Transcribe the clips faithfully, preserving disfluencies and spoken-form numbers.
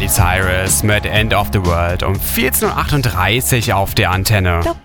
Miley Cyrus mit End of the World um vierzehn Uhr achtunddreißig auf der Antenne. Ja.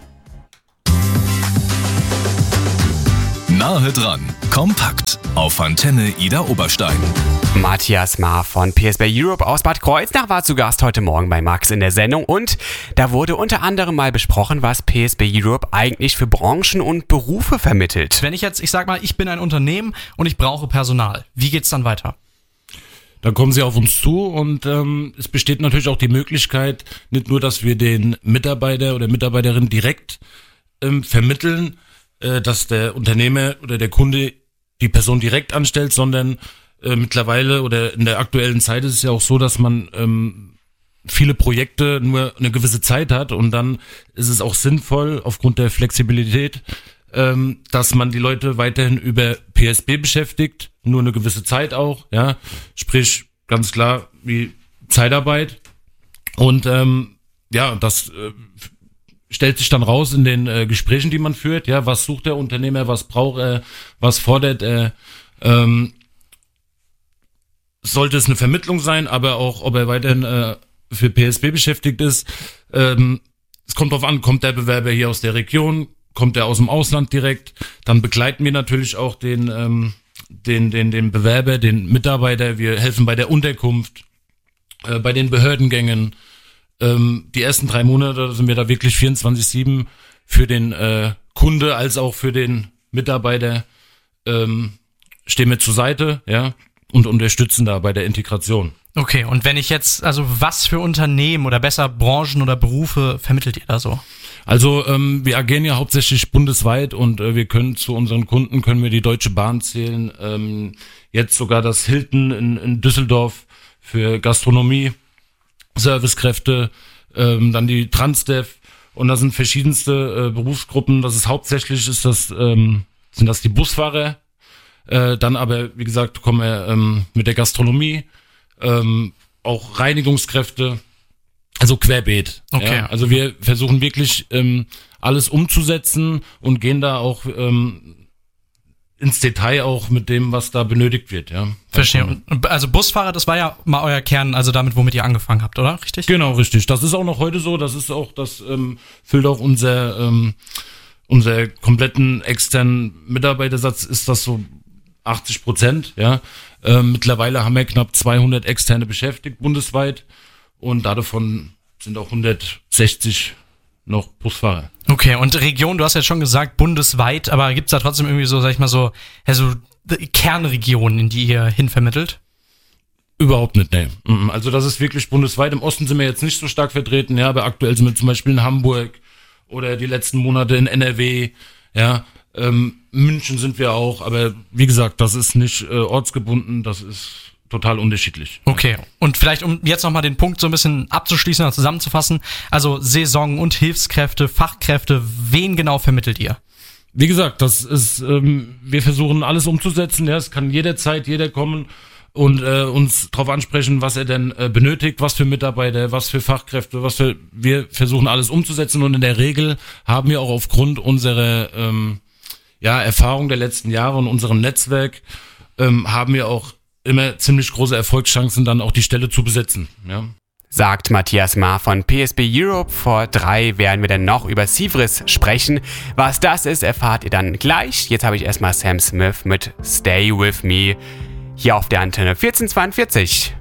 Nahe dran, kompakt auf Antenne Ida Oberstein. Matthias Maar von P S B Europe aus Bad Kreuznach war zu Gast heute Morgen bei Max in der Sendung und da wurde unter anderem mal besprochen, was P S B Europe eigentlich für Branchen und Berufe vermittelt. Wenn ich jetzt, ich sag mal, ich bin ein Unternehmen und ich brauche Personal, wie geht's dann weiter? Dann kommen sie auf uns zu und ähm, es besteht natürlich auch die Möglichkeit, nicht nur, dass wir den Mitarbeiter oder Mitarbeiterin direkt ähm, vermitteln, äh, dass der Unternehmer oder der Kunde die Person direkt anstellt, sondern äh, mittlerweile oder in der aktuellen Zeit ist es ja auch so, dass man ähm, viele Projekte nur eine gewisse Zeit hat und dann ist es auch sinnvoll aufgrund der Flexibilität, ähm, dass man die Leute weiterhin über P S B beschäftigt, nur eine gewisse Zeit auch, ja, sprich ganz klar wie Zeitarbeit und ähm, ja, das äh, stellt sich dann raus in den äh, Gesprächen, die man führt, ja, was sucht der Unternehmer, was braucht er, was fordert er, ähm, sollte es eine Vermittlung sein, aber auch, ob er weiterhin äh, für P S B beschäftigt ist. Ähm, es kommt drauf an, kommt der Bewerber hier aus der Region, kommt er aus dem Ausland direkt, dann begleiten wir natürlich auch den, ähm, den, den, den Bewerber, den Mitarbeiter, wir helfen bei der Unterkunft, äh, bei den Behördengängen. Ähm, die ersten drei Monate sind wir da wirklich vierundzwanzig sieben für den äh, Kunde als auch für den Mitarbeiter ähm, stehen wir zur Seite, ja, und unterstützen da bei der Integration. Okay, und wenn ich jetzt, also was für Unternehmen oder besser Branchen oder Berufe vermittelt ihr da so? Also ähm, wir agieren ja hauptsächlich bundesweit und äh, wir können zu unseren Kunden, können wir die Deutsche Bahn zählen, ähm, jetzt sogar das Hilton in, in Düsseldorf für Gastronomie, Servicekräfte, ähm, dann die Transdev und da sind verschiedenste äh, Berufsgruppen, das ist hauptsächlich, ist das, ähm, sind das die Busfahrer, äh, dann aber, wie gesagt, kommen wir ähm, mit der Gastronomie, ähm, auch Reinigungskräfte, also querbeet. Okay. Ja? Also wir versuchen wirklich ähm, alles umzusetzen und gehen da auch ähm, ins Detail auch mit dem, was da benötigt wird. Ja. Verstehe. Also Busfahrer, das war ja mal euer Kern, also damit, womit ihr angefangen habt, oder? Richtig? Genau, richtig. Das ist auch noch heute so. Das ist auch, das ähm, füllt auch unser ähm, unser kompletten externen Mitarbeitersatz, ist das so achtzig Prozent. Ja. Ähm, mittlerweile haben wir knapp zweihundert externe beschäftigt bundesweit. Und davon sind auch hundertsechzig noch Busfahrer. Okay, und Region, du hast jetzt schon gesagt, bundesweit, aber gibt's da trotzdem irgendwie so, sag ich mal so, ja, so Kernregionen, in die ihr hinvermittelt? Überhaupt nicht, ne. Also das ist wirklich bundesweit. Im Osten sind wir jetzt nicht so stark vertreten, ja, aber aktuell sind wir zum Beispiel in Hamburg oder die letzten Monate in N R W, ja, ähm, München sind wir auch, aber wie gesagt, das ist nicht äh, ortsgebunden, das ist total unterschiedlich. Okay, und vielleicht um jetzt nochmal den Punkt so ein bisschen abzuschließen oder zusammenzufassen, also Saison- und Hilfskräfte, Fachkräfte, wen genau vermittelt ihr? Wie gesagt, das ist, ähm, wir versuchen alles umzusetzen, ja, es kann jederzeit jeder kommen und äh, uns darauf ansprechen, was er denn äh, benötigt, was für Mitarbeiter, was für Fachkräfte, was für, wir versuchen alles umzusetzen und in der Regel haben wir auch aufgrund unserer ähm, ja, Erfahrung der letzten Jahre und unserem Netzwerk ähm, haben wir auch immer ziemlich große Erfolgschancen, dann auch die Stelle zu besetzen. Ja. Sagt Matthias Maar von P S B Europe. Vor drei werden wir dann noch über Sivris sprechen. Was das ist, erfahrt ihr dann gleich. Jetzt habe ich erstmal Sam Smith mit Stay With Me hier auf der Antenne vierzehn zweiundvierzig.